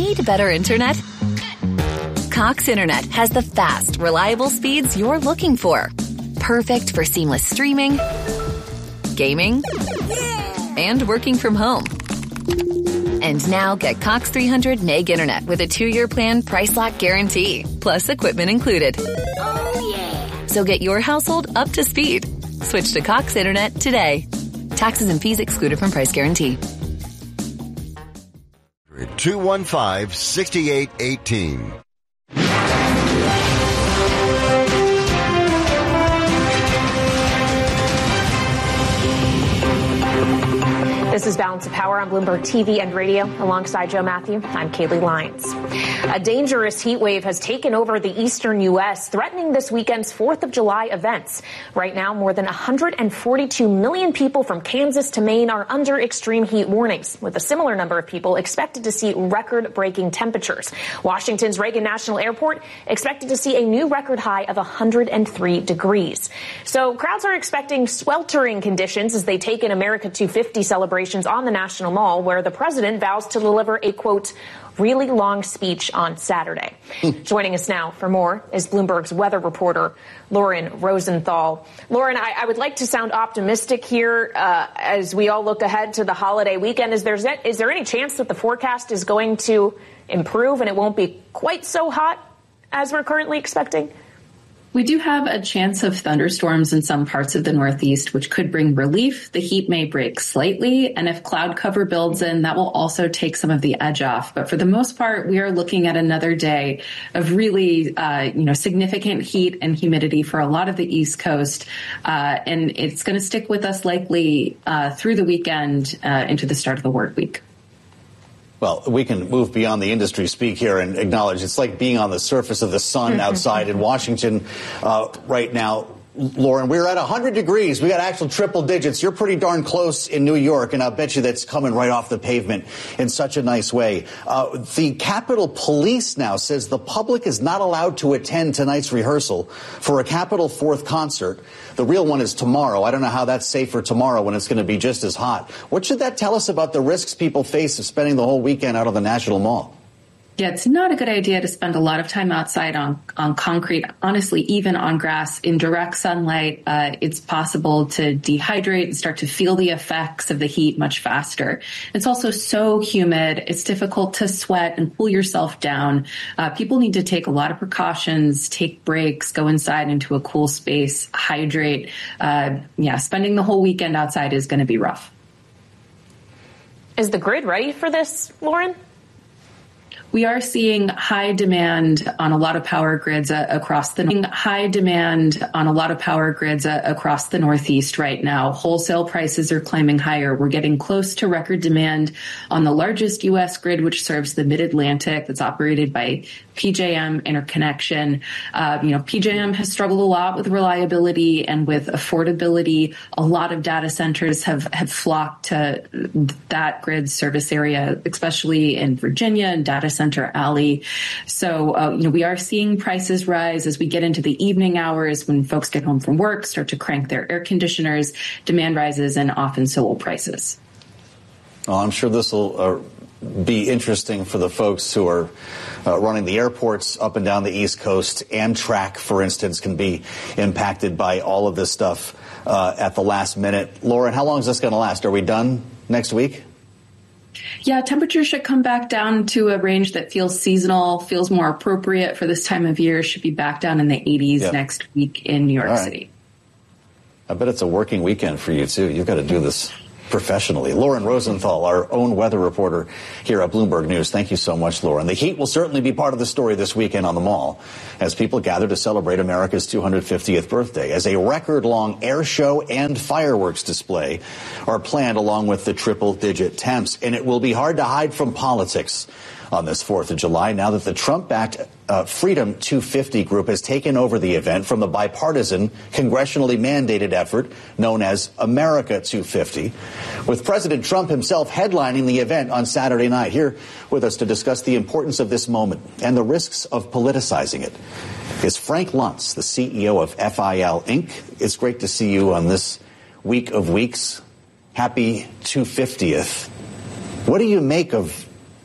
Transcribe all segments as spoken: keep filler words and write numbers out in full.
Need better internet? Cox Internet has the fast, reliable speeds you're looking for. Perfect for seamless streaming, gaming, and working from home. And now get Cox three hundred meg internet with a two-year plan price lock guarantee, plus equipment included. Oh, yeah. So get your household up to speed. Switch to Cox Internet today. Taxes and fees excluded from price guarantee. two one five, six eight one eight. This is Balance of Power on Bloomberg T V and radio. Alongside Joe Matthew, I'm Kaylee Lyons. A dangerous heat wave has taken over the eastern U S, threatening this weekend's fourth of July events. Right now, more than one hundred forty-two million people from Kansas to Maine are under extreme heat warnings, with a similar number of people expected to see record-breaking temperatures. Washington's Reagan National Airport expected to see a new record high of one hundred three degrees. So crowds are expecting sweltering conditions as they take in America two fifty celebrations on the National Mall, where the president vows to deliver a, quote, really long speech on Saturday. Joining us now for more is Bloomberg's weather reporter, Lauren Rosenthal. Lauren, I, I would like to sound optimistic here uh, as we all look ahead to the holiday weekend. Is there, is there any chance that the forecast is going to improve and it won't be quite so hot as we're currently expecting? We do have a chance of thunderstorms in some parts of the Northeast, which could bring relief. The heat may break slightly, and if cloud cover builds in, that will also take some of the edge off. But for the most part, we are looking at another day of really, uh, you know, significant heat and humidity for a lot of the East Coast. Uh, and it's going to stick with us likely uh, through the weekend uh, into the start of the work week. Well, we can move beyond the industry speak here and acknowledge it's like being on the surface of the sun outside in Washington uh, right now. Lauren, we're at one hundred degrees. We got actual triple digits. You're pretty darn close in New York, and I'll bet you that's coming right off the pavement in such a nice way. Uh, the Capitol Police now says the public is not allowed to attend tonight's rehearsal for a Capitol Fourth concert. The real one is tomorrow. I don't know how that's safe for tomorrow when it's going to be just as hot. What should that tell us about the risks people face of spending the whole weekend out on the National Mall? Yeah, it's not a good idea to spend a lot of time outside on, on concrete, honestly, even on grass in direct sunlight. Uh, it's possible to dehydrate and start to feel the effects of the heat much faster. It's also so humid. It's difficult to sweat and cool yourself down. Uh, people need to take a lot of precautions, take breaks, go inside into a cool space, hydrate. Uh, yeah, spending the whole weekend outside is going to be rough. Is the grid ready for this, Lauren? We are seeing high demand on a lot of power grids uh, across the high demand on a lot of power grids uh, across the Northeast right now. Wholesale prices are climbing higher. We're getting close to record demand on the largest U S grid, which serves the Mid-Atlantic, that's operated by P J M Interconnection. Uh, you know, P J M has struggled a lot with reliability and with affordability. A lot of data centers have, have flocked to that grid service area, especially in Virginia and Data Center Alley. So, uh, you know, we are seeing prices rise as we get into the evening hours when folks get home from work, start to crank their air conditioners. Demand rises, and often so will prices. Well, I'm sure this will uh, be interesting for the folks who are uh, running the airports up and down the East Coast. Amtrak, for instance, can be impacted by all of this stuff uh, at the last minute. Lauren, how long is this going to last? Are we done next week? Yeah, temperatures should come back down to a range that feels seasonal, feels more appropriate for this time of year. Should be back down in the eighties yep. next week in New York right. City. I bet it's a working weekend for you, too. You've got to do this professionally. Lauren Rosenthal, our own weather reporter here at Bloomberg News. Thank you so much, Lauren. The heat will certainly be part of the story this weekend on the Mall as people gather to celebrate America's two hundred fiftieth birthday, as a record-long air show and fireworks display are planned along with the triple-digit temps. And it will be hard to hide from politics on this fourth of July now that the Trump-backed uh, Freedom two fifty group has taken over the event from the bipartisan, congressionally mandated effort known as America two fifty, with President Trump himself headlining the event on Saturday night. Here with us to discuss the importance of this moment and the risks of politicizing it is Frank Luntz, the C E O of F I L Incorporated. It's great to see you on this week of weeks. Happy two hundred fiftieth. What do you make of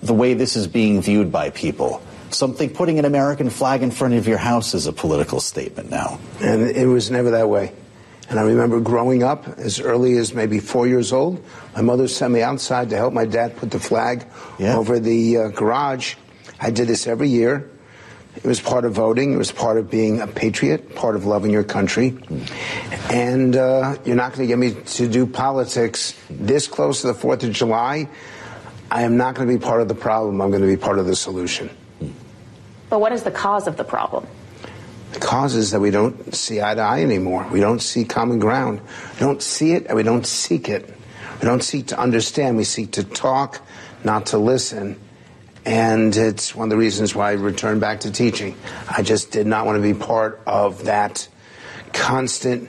the way this is being viewed by people. Something, putting an American flag in front of your house is a political statement now. And it was never that way. And I remember growing up as early as maybe four years old. My mother sent me outside to help my dad put the flag yeah. over the uh, garage. I did this every year. It was part of voting. It was part of being a patriot, part of loving your country. Mm. And uh, you're not going to get me to do politics this close to the fourth of July. I am not going to be part of the problem. I'm going to be part of the solution. Mm. But what is the cause of the problem? The cause is that we don't see eye to eye anymore. We don't see common ground. We don't see it and we don't seek it. We don't seek to understand. We seek to talk, not to listen. And it's one of the reasons why I returned back to teaching. I just did not want to be part of that constant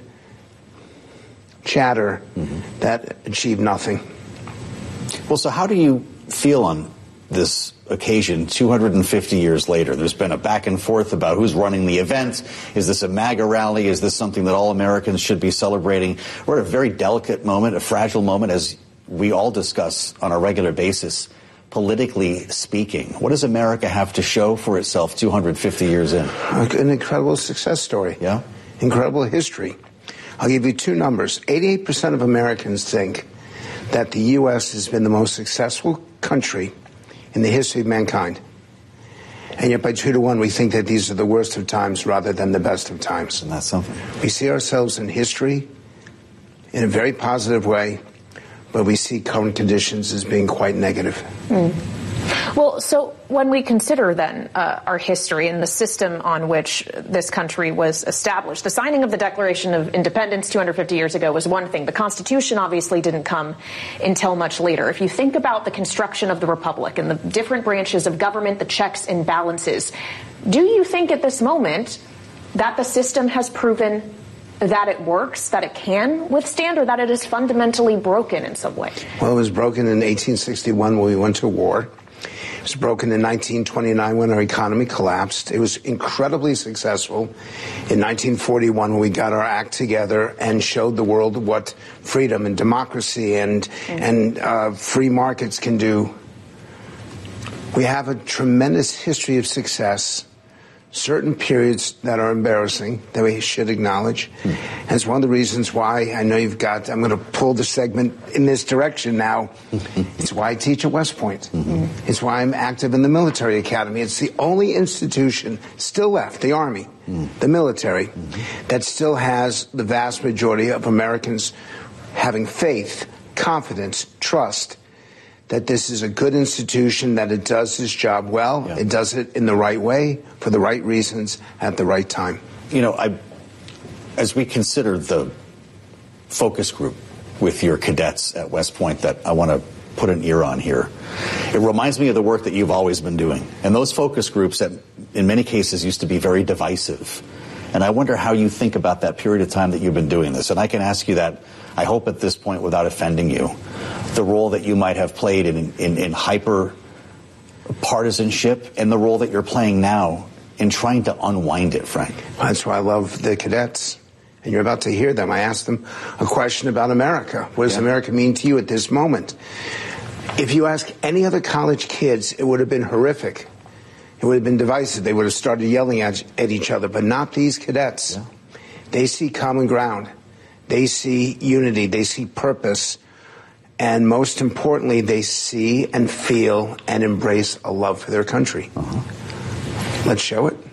chatter mm-hmm. that achieved nothing. Well, so how do you feel on this occasion two hundred fifty years later? There's been a back and forth about who's running the event. Is this a MAGA rally? Is this something that all Americans should be celebrating? We're at a very delicate moment, a fragile moment, as we all discuss on a regular basis, politically speaking. What does America have to show for itself two hundred fifty years in? An incredible success story. Yeah. Incredible history. I'll give you two numbers. eighty-eight percent of Americans think that the U S has been the most successful country in the history of mankind. And yet by two to one, we think that these are the worst of times rather than the best of times. And that's something. We see ourselves in history in a very positive way, but we see current conditions as being quite negative. Mm. Well, so when we consider then uh, our history and the system on which this country was established, the signing of the Declaration of Independence two hundred fifty years ago was one thing. The Constitution obviously didn't come until much later. If you think about the construction of the Republic and the different branches of government, the checks and balances, do you think at this moment that the system has proven that it works, that it can withstand, or that it is fundamentally broken in some way? Well, it was broken in eighteen sixty-one when we went to war. It was broken in nineteen twenty-nine when our economy collapsed. It was incredibly successful in nineteen forty-one when we got our act together and showed the world what freedom and democracy and, mm-hmm. and uh, free markets can do. We have a tremendous history of success. Certain periods that are embarrassing that we should acknowledge. Mm. And it's one of the reasons why I know you've got, I'm going to pull the segment in this direction now. It's why I teach at West Point. Mm-hmm. It's why I'm active in the military academy. It's the only institution still left, the Army, mm. the military, mm-hmm. that still has the vast majority of Americans having faith, confidence, trust that this is a good institution, that it does its job well, yeah. it does it in the right way, for the right reasons, at the right time. You know, I, as we consider the focus group with your cadets at West Point that I want to put an ear on here, it reminds me of the work that you've always been doing. And those focus groups that in many cases used to be very divisive. And I wonder how you think about that period of time that you've been doing this. And I can ask you that, I hope at this point without offending you, the role that you might have played in, in, in hyper partisanship and the role that you're playing now in trying to unwind it, Frank. That's why I love the cadets. And you're about to hear them. I asked them a question about America. What does yeah. America mean to you at this moment? If you ask any other college kids, it would have been horrific. It would have been divisive. They would have started yelling at, at each other, but not these cadets. Yeah. They see common ground. They see unity. They see purpose. And most importantly, they see and feel and embrace a love for their country. Uh-huh. Let's show it.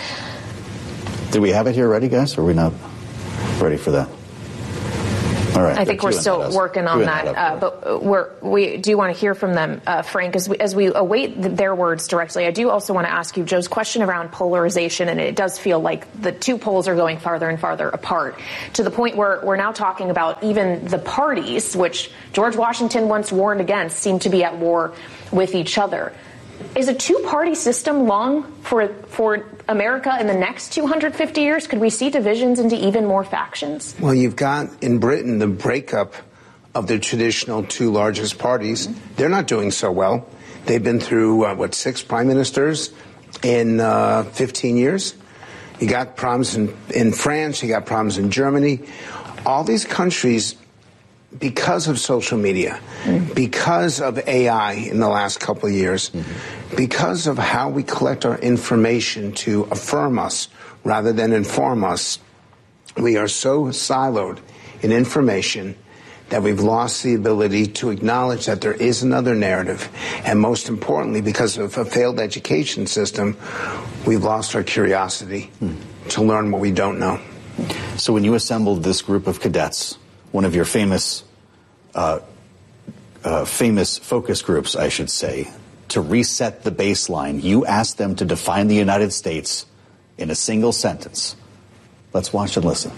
Do we have it here ready, guys? Or are we not ready for that? All right. I think we're still working on that, that uh, but we're, we do want to hear from them, uh, Frank, as we, as we await the, their words directly. I do also want to ask you Joe's question around polarization, and it does feel like the two poles are going farther and farther apart to the point where we're now talking about even the parties, which George Washington once warned against, seem to be at war with each other. Is a two-party system long for for America in the next two hundred fifty years? Could we see divisions into even more factions? Well, you've got in Britain the breakup of the traditional two largest parties. Mm-hmm. They're not doing so well. They've been through, uh, what, six prime ministers in uh, fifteen years. You got problems in, in France. You got problems in Germany. All these countries because of social media, mm-hmm. because of A I in the last couple of years, mm-hmm. because of how we collect our information to affirm us rather than inform us, we are so siloed in information that we've lost the ability to acknowledge that there is another narrative. And most importantly, because of a failed education system, we've lost our curiosity mm. to learn what we don't know. So when you assembled this group of cadets, one of your famous uh, uh, famous focus groups, I should say, to reset the baseline, you asked them to define the United States in a single sentence. Let's watch and listen.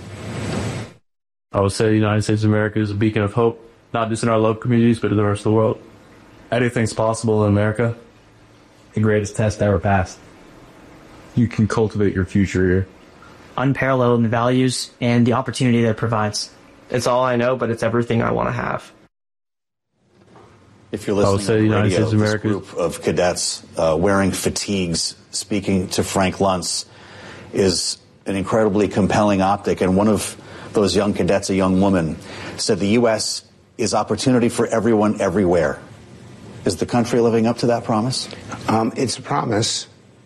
I would say the United States of America is a beacon of hope, not just in our local communities, but in the rest of the world. Anything's possible in America. The greatest test ever passed. You can cultivate your future here. Unparalleled in values and the opportunity that it provides. It's all I know, but it's everything I want to have. If you're listening I would say to the United radio, States of this America group of cadets uh, wearing fatigues, speaking to Frank Luntz, is an incredibly compelling optic. And one of those young cadets, a young woman, said the U S is opportunity for everyone everywhere. Is the country living up to that promise? Um, it's a promise.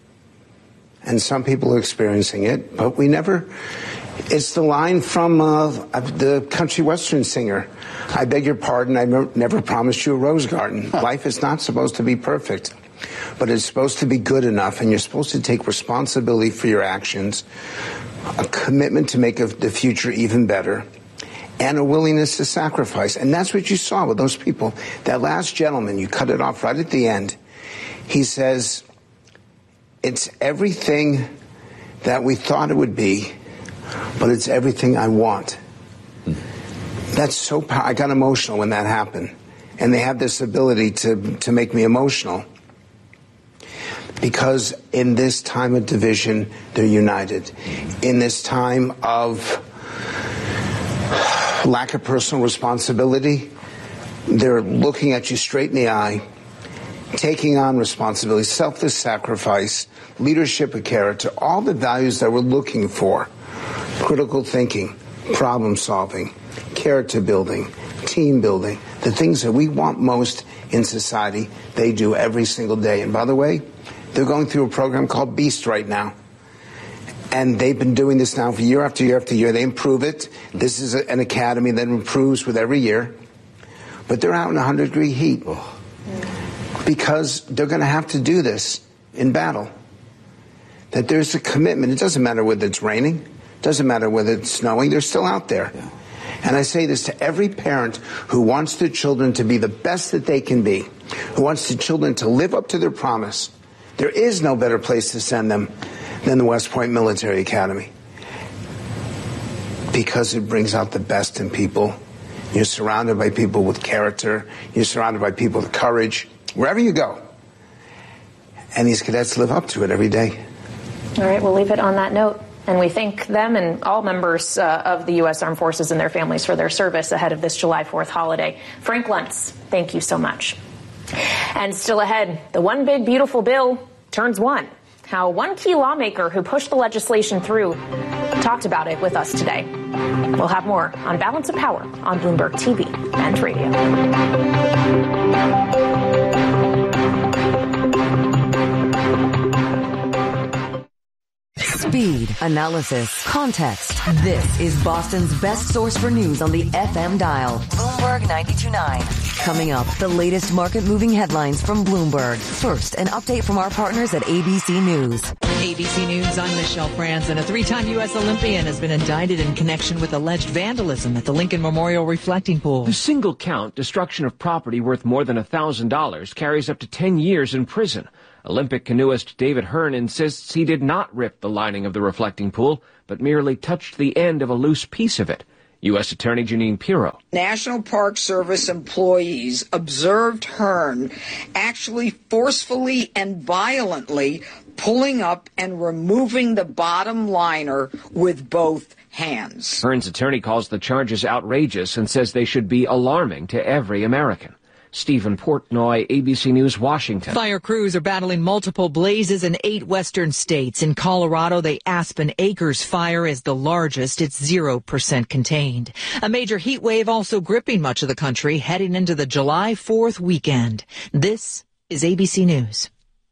And some people are experiencing it, but we never... It's the line from uh, the country western singer. I beg your pardon, I never promised you a rose garden. Huh. Life is not supposed to be perfect, but it's supposed to be good enough, and you're supposed to take responsibility for your actions, a commitment to make the future even better, and a willingness to sacrifice. And that's what you saw with those people. That last gentleman, you cut it off right at the end. He says, it's everything that we thought it would be, but it's everything I want. Hmm. That's so powerful. I got emotional when that happened. And they have this ability to, to make me emotional. Because in this time of division, they're united. In this time of lack of personal responsibility, they're looking at you straight in the eye, taking on responsibility, selfless sacrifice, leadership of character, all the values that we're looking for. Critical thinking, problem solving, character building, team building, the things that we want most in society, they do every single day. And by the way, they're going through a program called BEAST right now. And they've been doing this now for year after year after year. They improve it. This is a, an academy that improves with every year. But they're out in one hundred degree heat. Oh. Because they're going to have to do this in battle. That there's a commitment. It doesn't matter whether it's raining. It doesn't matter whether it's snowing. They're still out there. Yeah. And I say this to every parent who wants their children to be the best that they can be, who wants their children to live up to their promise. There is no better place to send them than the West Point Military Academy. Because it brings out the best in people. You're surrounded by people with character. You're surrounded by people with courage. Wherever you go. And these cadets live up to it every day. All right, we'll leave it on that note. And we thank them and all members uh, of the U S Armed Forces and their families for their service ahead of this July fourth holiday. Frank Luntz, thank you so much. And still ahead, the One Big Beautiful Bill turns one. How one key lawmaker who pushed the legislation through talked about it with us today. We'll have more on Balance of Power on Bloomberg T V and radio. Speed, analysis, context. This is Boston's best source for news on the F M dial. Bloomberg ninety-two point nine. Coming up, the latest market-moving headlines from Bloomberg. First, an update from our partners at A B C News. A B C News, I'm Michelle Franzen. A three-time U S Olympian has been indicted in connection with alleged vandalism at the Lincoln Memorial Reflecting Pool. The single count, destruction of property worth more than one thousand dollars, carries up to ten years in prison. Olympic canoeist David Hearn insists he did not rip the lining of the reflecting pool, but merely touched the end of a loose piece of it. U S Attorney Jeanine Pirro. National Park Service employees observed Hearn actually forcefully and violently pulling up and removing the bottom liner with both hands. Hearn's attorney calls the charges outrageous and says they should be alarming to every American. Stephen Portnoy, A B C News, Washington. Fire crews are battling multiple blazes in eight western states. In Colorado, the Aspen Acres fire is the largest. It's zero percent contained. A major heat wave also gripping much of the country heading into the July fourth weekend. This is A B C News.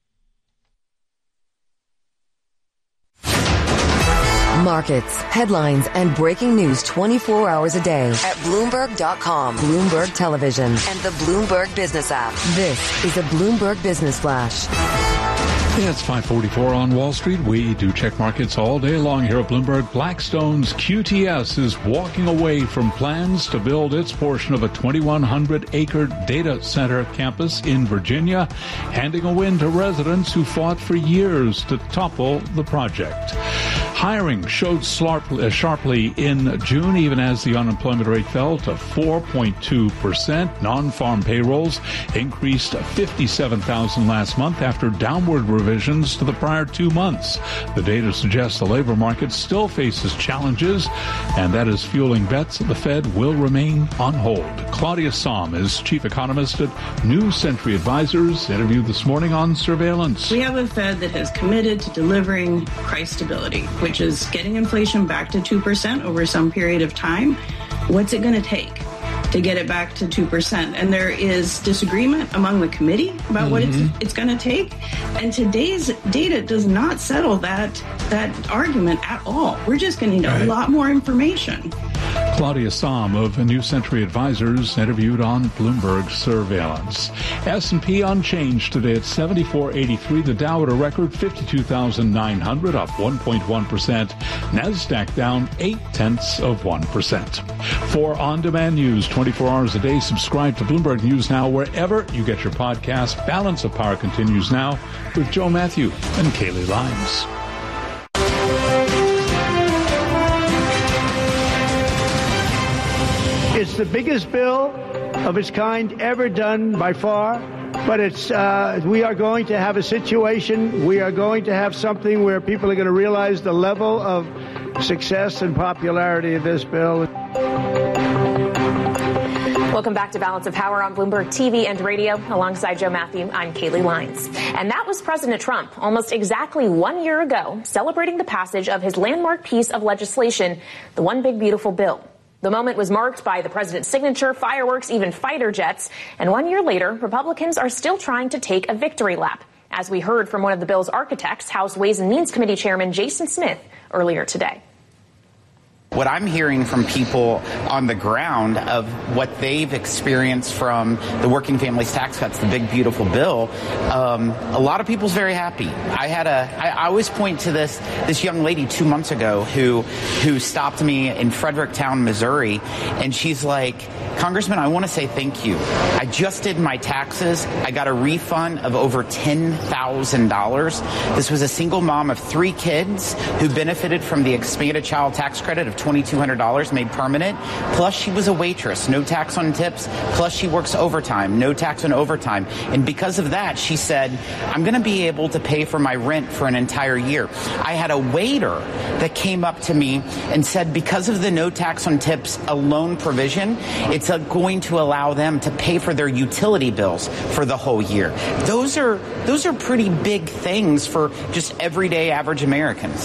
Markets, headlines, and breaking news twenty-four hours a day at Bloomberg dot com, Bloomberg Television, and the Bloomberg Business app. This is a Bloomberg Business Flash. Yeah, it's five forty-four on Wall Street. We do check markets all day long here at Bloomberg. Blackstone's Q T S is walking away from plans to build its portion of a twenty-one hundred acre data center campus in Virginia, handing a win to residents who fought for years to topple the project. Hiring showed sharply in June, even as the unemployment rate fell to four point two percent. Non-farm payrolls increased fifty-seven thousand last month after downward revisions to the prior two months. The data suggests the labor market still faces challenges, and that is fueling bets that the Fed will remain on hold. Claudia Sahm is chief economist at New Century Advisors, interviewed this morning on surveillance. We have a Fed that has committed to delivering price stability, which is getting inflation back to two percent over some period of time. What's it going to take to get it back to two percent? And there is disagreement among the committee about mm-hmm. what it's, it's going to take. And today's data does not settle that, that argument at all. We're just going to need right. a lot more information. Claudia Sahm of New Century Advisors, interviewed on Bloomberg Surveillance. S and P unchanged today at seventy-four eighty-three. The Dow at a record fifty-two thousand nine hundred, up one point one percent. NASDAQ down eight tenths of one percent. For on-demand news twenty-four hours a day, subscribe to Bloomberg News Now wherever you get your podcast. Balance of Power continues now with Joe Matthew and Kaylee Lyons. It's the biggest bill of its kind ever done by far, but it's uh, we are going to have a situation, we are going to have something where people are going to realize the level of success and popularity of this bill. Welcome back to Balance of Power on Bloomberg T V and radio. Alongside Joe Matthew, I'm Kaylee Lyons. And that was President Trump almost exactly one year ago, celebrating the passage of his landmark piece of legislation, the One Big Beautiful Bill. The moment was marked by the president's signature, fireworks, even fighter jets. And one year later, Republicans are still trying to take a victory lap, as we heard from one of the bill's architects, House Ways and Means Committee Chairman Jason Smith, earlier today. What I'm hearing from people on the ground of what they've experienced from the working families tax cuts, the big, beautiful bill, um, a lot of people's very happy. I had a, I, I always point to this, this young lady two months ago who, who stopped me in Fredericktown, Missouri, and she's like, Congressman, I want to say thank you. I just did my taxes. I got a refund of over ten thousand dollars. This was a single mom of three kids who benefited from the expanded child tax credit of twenty-two hundred dollars made permanent. Plus, she was a waitress, no tax on tips. Plus, she works overtime, no tax on overtime. And because of that, she said, I'm going to be able to pay for my rent for an entire year. I had a waiter that came up to me and said, because of the no tax on tips alone provision, it's uh, going to allow them to pay for their utility bills for the whole year. Those are, those are pretty big things for just everyday average Americans.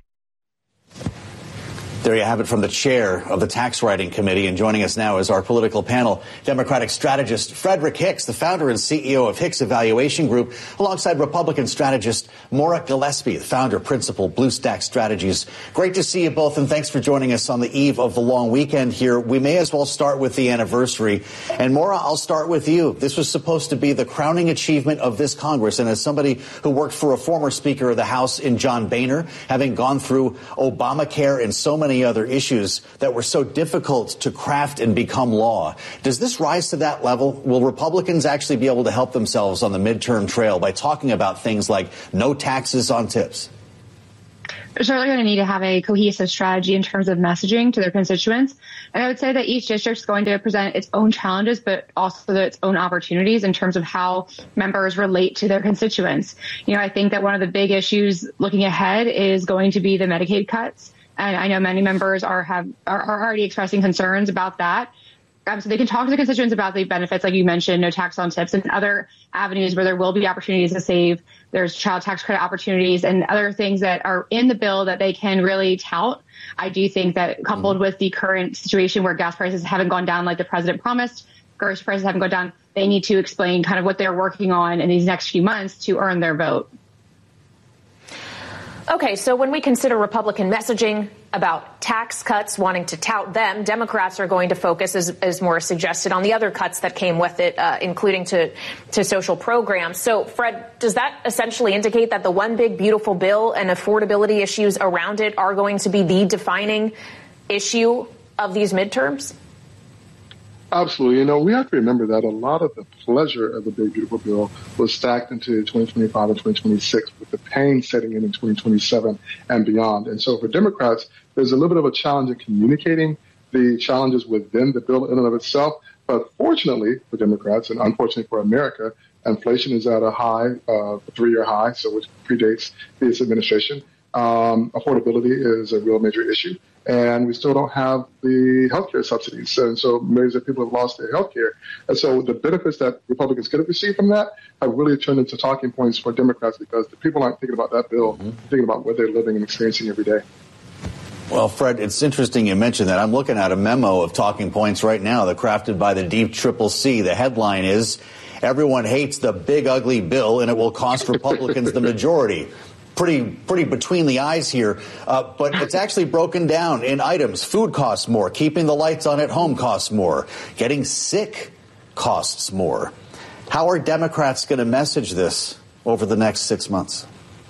There you have it from the chair of the Tax Writing Committee. And joining us now is our political panel, Democratic strategist Frederick Hicks, the founder and C E O of Hicks Evaluation Group, alongside Republican strategist Maura Gillespie, the founder, principal, Blue Stack Strategies. Great to see you both, and thanks for joining us on the eve of the long weekend here. We may as well start with the anniversary. And Maura, I'll start with you. This was supposed to be the crowning achievement of this Congress. And as somebody who worked for a former Speaker of the House in John Boehner, having gone through Obamacare and so many other issues that were so difficult to craft and become law, does this rise to that level? Will Republicans actually be able to help themselves on the midterm trail by talking about things like no taxes on tips? They're certainly going to need to have a cohesive strategy in terms of messaging to their constituents. And I would say that each district is going to present its own challenges, but also its own opportunities in terms of how members relate to their constituents. You know, I think that one of the big issues looking ahead is going to be the Medicaid cuts. And I know many members are have are, are already expressing concerns about that. um, so they can talk to the constituents about the benefits, like you mentioned, no tax on tips, and other avenues where there will be opportunities to save. There's child tax credit opportunities and other things that are in the bill that they can really tout. I do think that coupled mm-hmm. with the current situation where gas prices haven't gone down like the president promised, grocery prices haven't gone down, they need to explain kind of what they're working on in these next few months to earn their vote. Okay, so when we consider Republican messaging about tax cuts, wanting to tout them, Democrats are going to focus, as, as Maura suggested, on the other cuts that came with it, uh, including to, to social programs. So, Fred, does that essentially indicate that the one big beautiful bill and affordability issues around it are going to be the defining issue of these midterms? Absolutely. You know, we have to remember that a lot of the pleasure of the Big Beautiful Bill was stacked into twenty twenty-five and twenty twenty-six, with the pain setting in in twenty twenty-seven and beyond. And so for Democrats, there's a little bit of a challenge in communicating the challenges within the bill in and of itself. But fortunately for Democrats, and unfortunately for America, inflation is at a high, uh, three-year high, so which predates this administration. Um, affordability is a real major issue. And we still don't have the healthcare subsidies. And so millions of people have lost their healthcare. And so the benefits that Republicans could have received from that have really turned into talking points for Democrats, because the people aren't thinking about that bill, mm-hmm. thinking about what they're living and experiencing every day. Well, Fred, it's interesting you mentioned that. I'm looking at a memo of talking points right now that crafted by the Deep Triple C. The headline is, "Everyone hates the big ugly bill and it will cost Republicans the majority." Pretty, pretty between the eyes here, uh, but it's actually broken down in items. Food costs more. Keeping the lights on at home costs more. Getting sick costs more. How are Democrats going to message this over the next six months?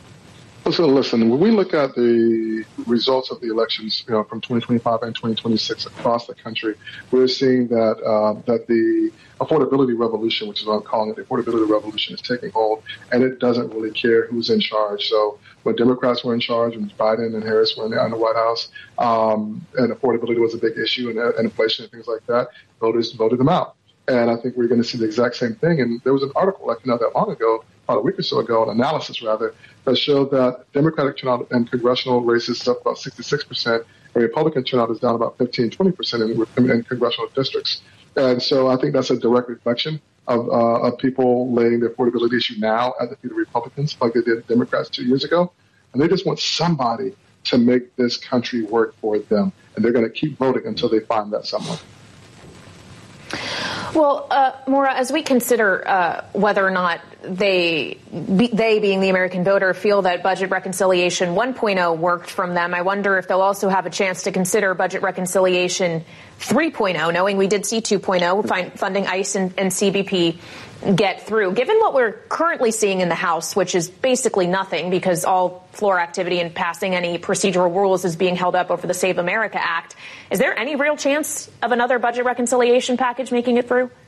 Listen, listen, when we look at the results of the elections, you know, from twenty twenty-five and twenty twenty-six across the country, we're seeing that uh, that the affordability revolution, which is what I'm calling it, the affordability revolution, is taking hold, and it doesn't really care who's in charge. So when Democrats were in charge, when Biden and Harris were in the, in the White House, um, and affordability was a big issue, and, and inflation and things like that, voters voted them out. And I think we're going to see the exact same thing. And there was an article, like not that long ago, about a week or so ago, an analysis rather, that showed that Democratic turnout in congressional races is up about sixty-six percent, and Republican turnout is down about fifteen, twenty percent in, in congressional districts. And so I think that's a direct reflection of, uh, of people laying the affordability issue now at the feet of Republicans, like they did Democrats two years ago. And they just want somebody to make this country work for them. And they're going to keep voting until they find that someone. Well, uh, Maura, as we consider uh, whether or not they, be, they being the American voter, feel that budget reconciliation one point oh worked from them, I wonder if they'll also have a chance to consider budget reconciliation three point oh, knowing we did see two point oh, funding ICE and, and C B P get through. Given what we're currently seeing in the House, which is basically nothing because all floor activity and passing any procedural rules is being held up over the Save America Act, is there any real chance of another budget reconciliation package making it through?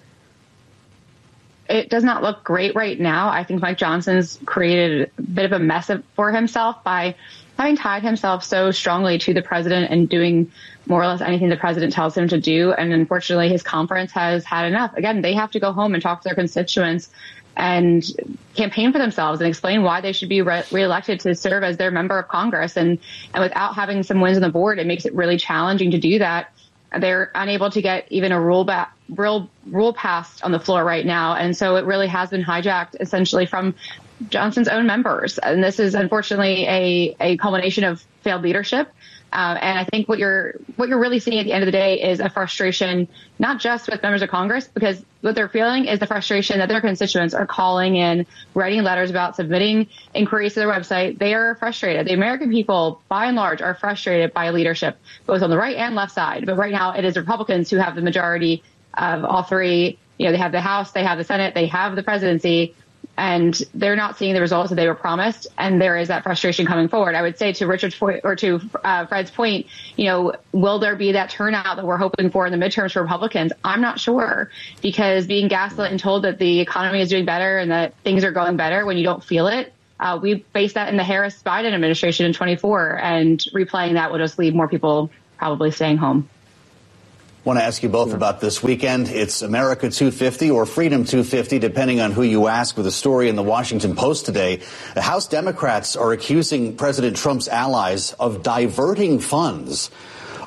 It does not look great right now. I think Mike Johnson's created a bit of a mess for himself by having tied himself so strongly to the president and doing more or less anything the president tells him to do. And unfortunately, his conference has had enough. Again, they have to go home and talk to their constituents and campaign for themselves and explain why they should be re- reelected to serve as their member of Congress. And, and without having some wins on the board, it makes it really challenging to do that. They're unable to get even a rule back, real rule passed on the floor right now. And so it really has been hijacked essentially from Johnson's own members. And this is unfortunately a, a culmination of failed leadership. Uh, and I think what you're what you're really seeing at the end of the day is a frustration, not just with members of Congress, because what they're feeling is the frustration that their constituents are calling in, writing letters about, submitting inquiries to their website. They are frustrated. The American people, by and large, are frustrated by leadership, both on the right and left side. But right now, it is Republicans who have the majority of all three. You know, they have the House, they have the Senate, they have the presidency. And they're not seeing the results that they were promised, and there is that frustration coming forward. I would say to Richard's point, or to uh, Fred's point, you know, will there be that turnout that we're hoping for in the midterms for Republicans? I'm not sure, because being gaslit and told that the economy is doing better and that things are going better when you don't feel it, uh, we faced that in the Harris-Biden administration in twenty-four, and replaying that will just leave more people probably staying home. I want to ask you both about this weekend. It's America two fifty or Freedom two fifty, depending on who you ask, with a story in the Washington Post today. The House Democrats are accusing President Trump's allies of diverting funds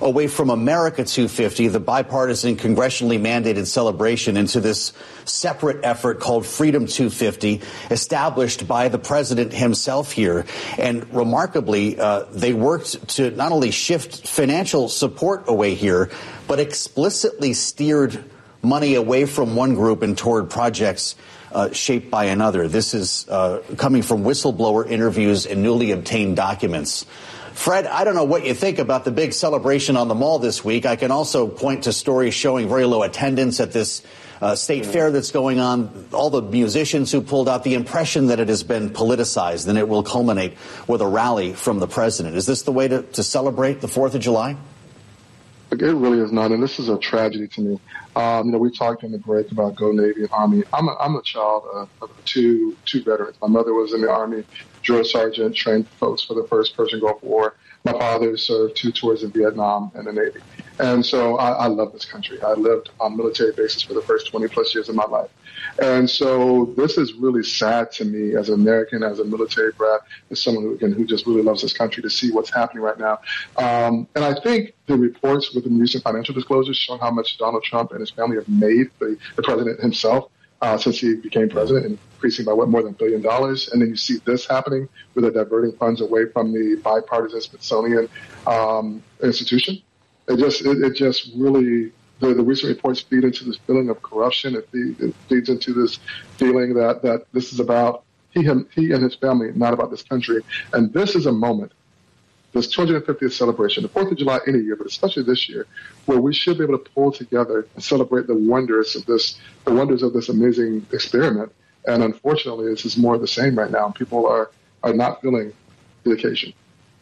away from America two fifty, the bipartisan congressionally mandated celebration, into this separate effort called Freedom two fifty, established by the president himself here. And remarkably, uh, they worked to not only shift financial support away here, but explicitly steered money away from one group and toward projects uh, shaped by another. This is uh, coming from whistleblower interviews and newly obtained documents. Fred, I don't know what you think about the big celebration on the Mall this week. I can also point to stories showing very low attendance at this uh, state fair that's going on, all the musicians who pulled out, the impression that it has been politicized and it will culminate with a rally from the president. Is this the way to, to celebrate the fourth of July? It really is not, and this is a tragedy to me. Um, you know, we talked in the break about Go Navy and Army. I'm a, I'm a child of, of two two veterans. My mother was in the Army, drill sergeant, trained folks for the first Persian Gulf War. My father served two tours in Vietnam and the Navy. And so I, I love this country. I lived on military bases for the first twenty plus years of my life. And so this is really sad to me as an American, as a military brat, as someone who, again, who just really loves this country, to see what's happening right now. Um, and I think the reports within recent financial disclosures showing how much Donald Trump and his family have made the, the president himself uh, since he became president, increasing by, what, more than a billion dollars. And then you see this happening where they're diverting funds away from the bipartisan Smithsonian um, institution. It just, it, it just really... The, the recent reports feed into this feeling of corruption. It, feed, it feeds into this feeling that, that this is about he, him, he and his family, not about this country. And this is a moment, this two hundred fiftieth celebration, the fourth of July any year, but especially this year, where we should be able to pull together and celebrate the wonders of this, the wonders of this amazing experiment. And unfortunately, this is more of the same right now. People are, are not feeling the occasion.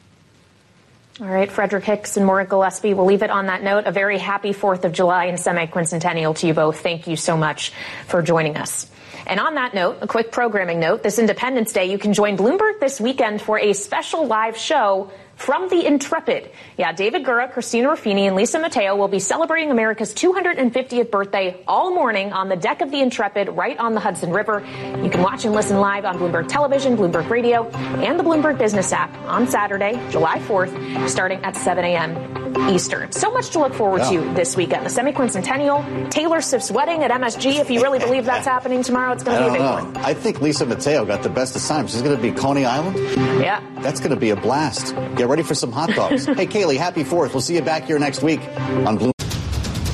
All right, Frederick Hicks and Maura Gillespie, we'll leave it on that note. A very happy fourth of July and semi-quincentennial to you both. Thank you so much for joining us. And on that note, a quick programming note, this Independence Day, you can join Bloomberg this weekend for a special live show from the Intrepid. Yeah, David Gura, Christina Ruffini, and Lisa Mateo will be celebrating America's two hundred fiftieth birthday all morning on the deck of the Intrepid right on the Hudson River. You can watch and listen live on Bloomberg Television, Bloomberg Radio, and the Bloomberg Business app on Saturday, July fourth, starting at seven a.m. Eastern. So much to look forward yeah. to this weekend. The semi-quincentennial, Taylor Swift's wedding at M S G. If you really believe that's happening tomorrow, it's going to be a big know. one. I think Lisa Mateo got the best assignment. She's going to be Coney Island. Yeah. That's going to be a blast. Get ready for some hot dogs. Hey, Kaylee, happy fourth. We'll see you back here next week on Bloomberg.